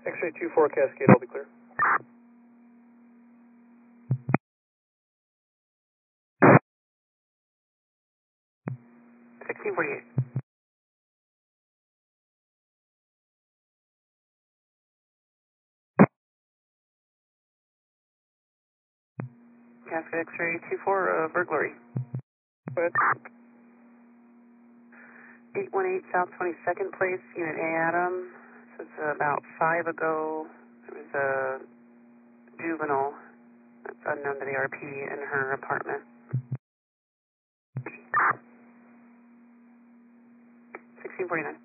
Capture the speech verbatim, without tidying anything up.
X-ray two four Cascade, I'll be clear. sixteen forty-eight. Cascade X-ray two four, uh, burglary. Go ahead. eight one eight South twenty-second Place, Unit A, Adam. This is about five ago. There was a juvenile that's unknown to the R P in her apartment. sixteen forty-nine.